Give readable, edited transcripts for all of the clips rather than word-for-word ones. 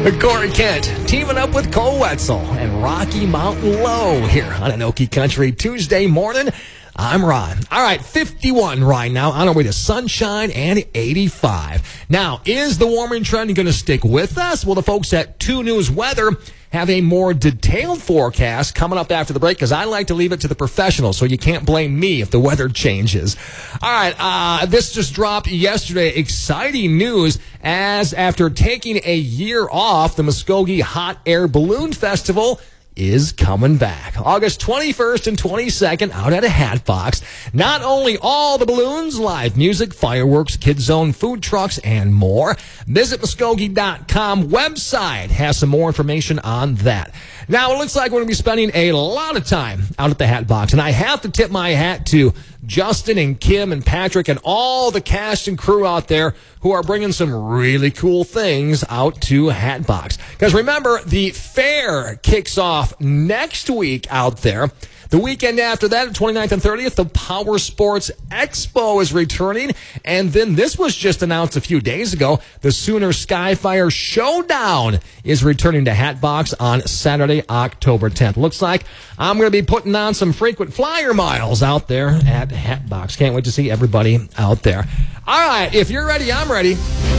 Corey Kent teaming up with Cole Wetzel and Rocky Mountain Low here on an Okie Country Tuesday morning. I'm Ron. All right, 51 right now, on our way to sunshine and 85. Now, is the warming trend going to stick with us? Well, the folks at 2 News Weather have a more detailed forecast coming up after the break, because I like to leave it to the professionals, so you can't blame me if the weather changes. All right, this just dropped yesterday. Exciting news, as after taking a year off, the Muskogee Hot Air Balloon Festival is coming back. August 21st and 22nd out at a Hatbox. Not only all the balloons, live music, fireworks, Kids Zone, food trucks, and more. Visit Muskogee.com website has some more information on that. Now, it looks like we're going to be spending a lot of time out at the Hatbox, and I have to tip my hat to Justin and Kim and Patrick and all the cast and crew out there who are bringing some really cool things out to Hatbox. Because remember, the fair kicks off next week out there. The weekend after that, 29th and 30th, the Power Sports Expo is returning. And then this was just announced a few days ago. The Sooner Skyfire Showdown is returning to Hatbox on Saturday, October 10th. Looks like I'm going to be putting on some frequent flyer miles out there at Hatbox. Can't wait to see everybody out there. All right, if you're ready, I'm ready.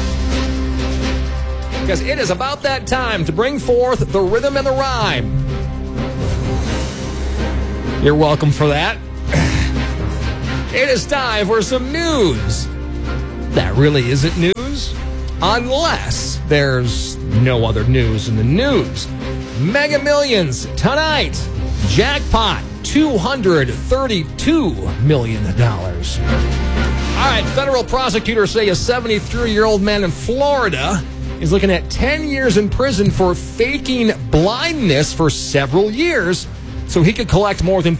Because it is about that time to bring forth the rhythm and the rhyme. You're welcome for that. It is time for some news. That really isn't news, unless there's no other news in the news. Mega Millions tonight. Jackpot, $232 million. All right, federal prosecutors say a 73-year-old man in Florida is looking at 10 years in prison for faking blindness for several years, so he could collect more than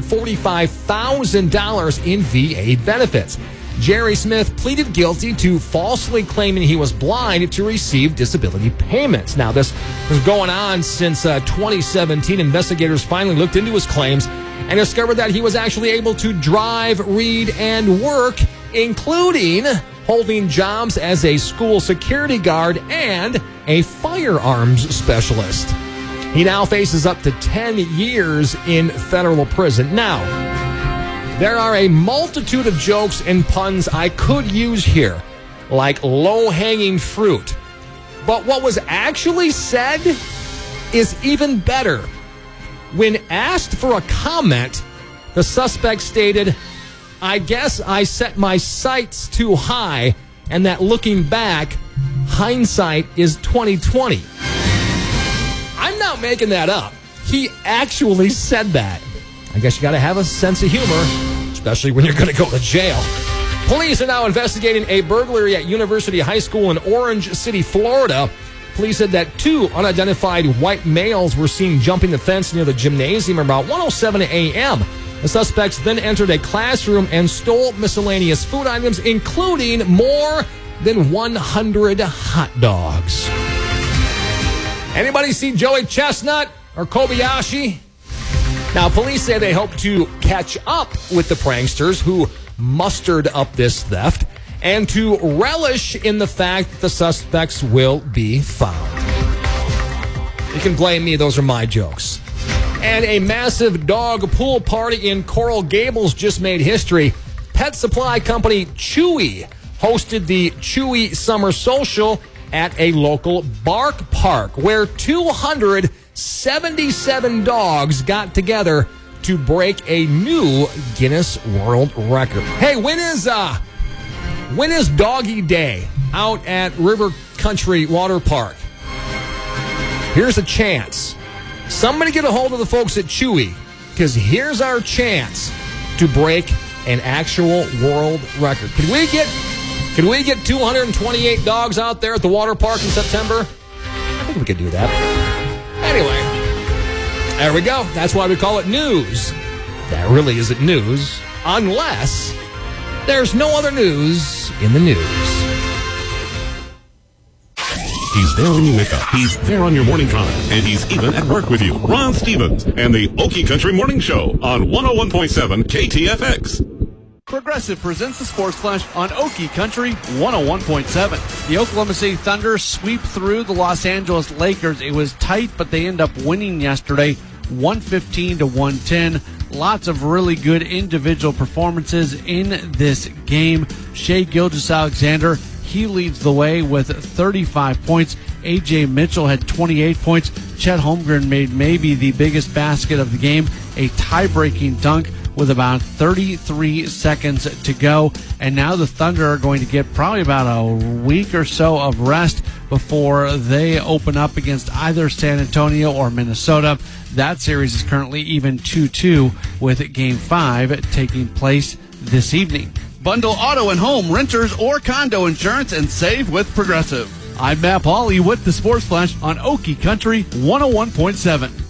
$245,000 in VA benefits. Jerry Smith pleaded guilty to falsely claiming he was blind to receive disability payments. Now, this was going on since 2017. Investigators finally looked into his claims and discovered that he was actually able to drive, read, and work, including holding jobs as a school security guard and a firearms specialist. He now faces up to 10 years in federal prison. Now, there are a multitude of jokes and puns I could use here, like low-hanging fruit. But what was actually said is even better. When asked for a comment, the suspect stated, "I guess I set my sights too high, and that looking back, hindsight is 20/20. I'm not making that up. He actually said that. I guess you got to have a sense of humor, especially when you're going to go to jail. Police are now investigating a burglary at University High School in Orange City, Florida. Police said that 2 unidentified white males were seen jumping the fence near the gymnasium around 1:07 a.m. The suspects then entered a classroom and stole miscellaneous food items, including more than 100 hot dogs. Anybody see Joey Chestnut or Kobayashi? Now, police say they hope to catch up with the pranksters who mustered up this theft and to relish in the fact that the suspects will be found. You can blame me, those are my jokes. And a massive dog pool party in Coral Gables just made history. Pet supply company Chewy hosted the Chewy Summer Social at a local Bark Park, where 277 dogs got together to break a new Guinness World Record. Hey, when is Doggy Day out at River Country Water Park? Here's a chance. Somebody get a hold of the folks at Chewy, because here's our chance to break an actual world record. Could we get 228 dogs out there at the water park in September? I think we could do that. Anyway, there we go. That's why we call it news. That really isn't news, unless there's no other news in the news. He's there when you wake up. He's there on your morning drive. And he's even at work with you. Ron Stevens and the Okie Country Morning Show on 101.7 KTFX. Progressive presents the Sports Flash on Okie Country 101.7. The Oklahoma City Thunder sweep through the Los Angeles Lakers. It was tight, but they end up winning yesterday, 115-110. Lots of really good individual performances in this game. Shai Gilgeous-Alexander, he leads the way with 35 points. A.J. Mitchell had 28 points. Chet Holmgren made maybe the biggest basket of the game, a tie-breaking dunk with about 33 seconds to go. And now the Thunder are going to get probably about a week or so of rest before they open up against either San Antonio or Minnesota. That series is currently even 2-2 with Game 5 taking place this evening. Bundle auto and home, renters, or condo insurance and save with Progressive. I'm Matt Pauley with the Sports Flash on Okie Country 101.7.